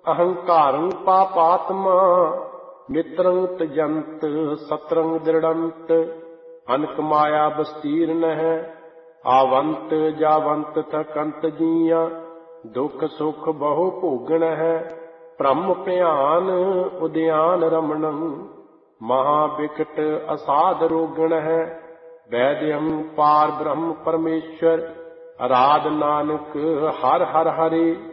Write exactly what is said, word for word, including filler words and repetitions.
ਅਹੰਕਾਰੰ ਪਾਪਾਤਮਾ ਮਿੱਤਰੰ ਤਜੰਤ ਸਤਰੰ ਦ੍ਰਿੜੰਤ ਅਨਕ ਮਾਇਆ ਬਸਤੀਰਨ ਹੈ ਆਵੰਤ ਜਾਵੰਤ ਥਕੰਤ ਜੀਆਂ ਦੁਖ ਸੁਖ ਬਹੁ ਭੋਗਣ ਹੈ ਭ੍ਰਮ ਭਿਆਨ ਉਦਿਆਨ ਰਮਣੰ ਮਹਾ ਬਿਕਟ ਅਸਾਧ ਰੋਗਣ ਹੈ ਵੈਦਯੰ ਪਾਰ ਬ੍ਰਹਮ ਪਰਮੇਸ਼ਰ ਅਰਾਧ ਨਾਨਕ ਹਰ ਹਰ ਹਰੇ।